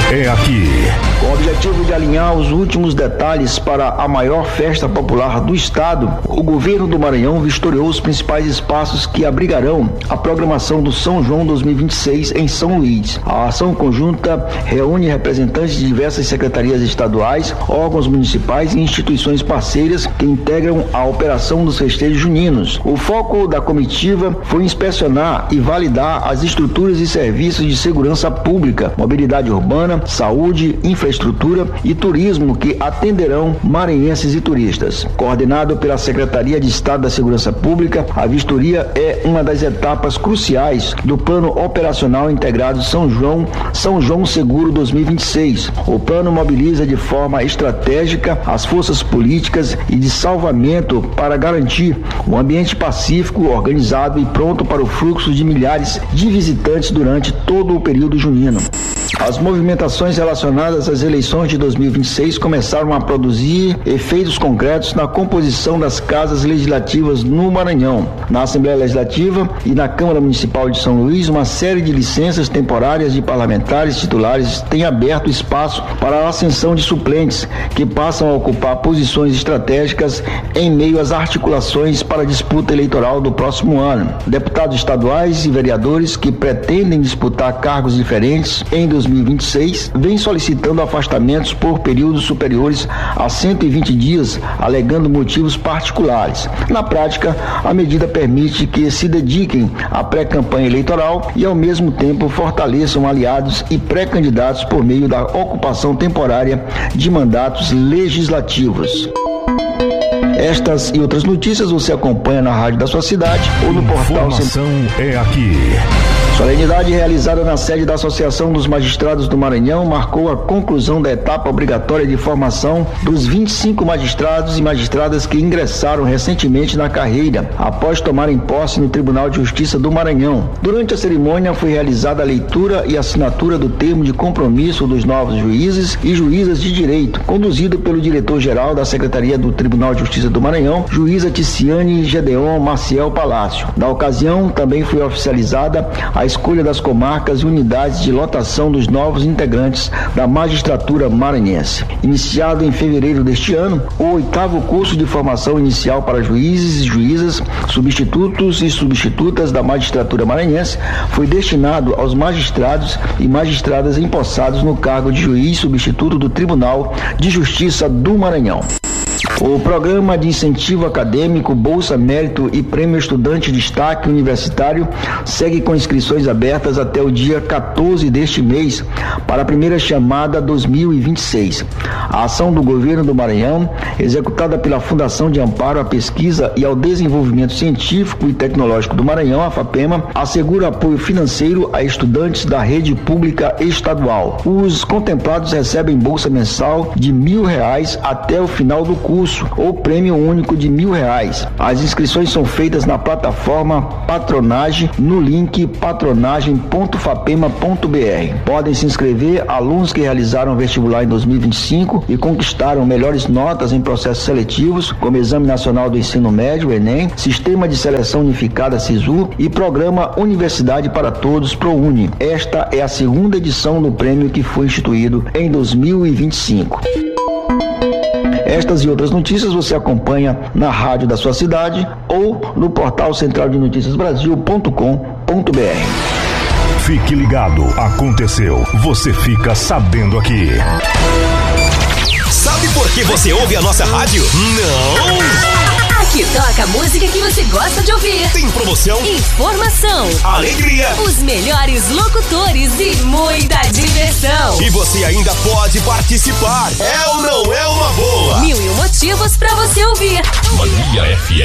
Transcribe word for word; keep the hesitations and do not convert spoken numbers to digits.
é aqui. Com o objetivo de alinhar os últimos detalhes para a maior festa popular do estado, o governo do Maranhão vistoriou os principais espaços que abrigarão a programação do São João dois mil e vinte e seis em São Luís. A ação conjunta reúne representantes de diversas secretarias estaduais, órgãos municipais e instituições parceiras que integram a operação dos festejos juninos. O foco da comitiva foi inspecionar e validar as estruturas e serviços de segurança pública, mobilidade urbana, saúde, infraestrutura e turismo que atenderão maranhenses e turistas. Coordenado pela Secretaria de Estado da Segurança Pública, a vistoria é uma das etapas cruciais do Plano Operacional Integrado São João, São João Seguro dois mil e vinte e seis. O plano mobiliza de forma estratégica as forças políticas e de salvamento para garantir um ambiente pacífico, organizado e pronto para o fluxo de milhares de visitantes durante todo o período junino. As movimentações relacionadas às eleições de dois mil e vinte e seis começaram a produzir efeitos concretos na composição das casas legislativas no Maranhão. Na Assembleia Legislativa e na Câmara Municipal de São Luís, uma série de licenças temporárias de parlamentares titulares tem aberto espaço para a ascensão de suplentes, que passam a ocupar posições estratégicas em meio às articulações para a disputa eleitoral do próximo ano. Deputados estaduais e vereadores que pretendem disputar cargos diferentes em dois mil e vinte e seis vêm solicitando afastamentos por períodos superiores a cento e vinte dias, alegando motivos particulares. Na prática, a medida permite que se dediquem à pré-campanha eleitoral e, ao mesmo tempo, fortaleçam aliados e pré-candidatos por meio da ocupação temporária de mandatos legislativos. Estas e outras notícias você acompanha na rádio da sua cidade ou no portal... Informação é aqui. Solenidade realizada na sede da Associação dos Magistrados do Maranhão marcou a conclusão da etapa obrigatória de formação dos vinte e cinco magistrados e magistradas que ingressaram recentemente na carreira, após tomarem posse no Tribunal de Justiça do Maranhão. Durante a cerimônia foi realizada a leitura e assinatura do termo de compromisso dos novos juízes e juízas de direito, conduzido pelo diretor-geral da Secretaria do Tribunal de Justiça do Maranhão, juíza Ticiane Gedeon Maciel Palácio. Na ocasião, também foi oficializada a a escolha das comarcas e unidades de lotação dos novos integrantes da magistratura maranhense. Iniciado em fevereiro deste ano, o oitavo curso de formação inicial para juízes e juízas, substitutos e substitutas da magistratura maranhense foi destinado aos magistrados e magistradas empossados no cargo de juiz substituto do Tribunal de Justiça do Maranhão. O programa de incentivo acadêmico, Bolsa Mérito e Prêmio Estudante Destaque Universitário segue com inscrições abertas até o dia quatorze deste mês para a primeira chamada dois mil e vinte e seis. A ação do governo do Maranhão, executada pela Fundação de Amparo à Pesquisa e ao Desenvolvimento Científico e Tecnológico do Maranhão, a FAPEMA, assegura apoio financeiro a estudantes da rede pública estadual. Os contemplados recebem bolsa mensal de mil reais até o final do curso, ou prêmio único de mil reais. As inscrições são feitas na plataforma Patronagem, no link patronagem ponto fapema ponto br. Podem se inscrever alunos que realizaram o vestibular em dois mil e vinte e cinco e conquistaram melhores notas em processos seletivos, como Exame Nacional do Ensino Médio, Enem, Sistema de Seleção Unificada, SISU, e Programa Universidade para Todos, ProUni. Esta é a segunda edição do prêmio que foi instituído em dois mil e vinte e cinco. Estas e outras notícias você acompanha na rádio da sua cidade ou no portal central de notícias brasil ponto com ponto br. Fique ligado, aconteceu, você fica sabendo aqui. Sabe por que você ouve a nossa rádio? Não! Aqui toca a música que você gosta de ouvir. Tem promoção, informação, alegria, os melhores locutores e muita diversão. E você ainda pode participar. É ou não é uma boa? Mil e um motivos pra você ouvir. Mania F M.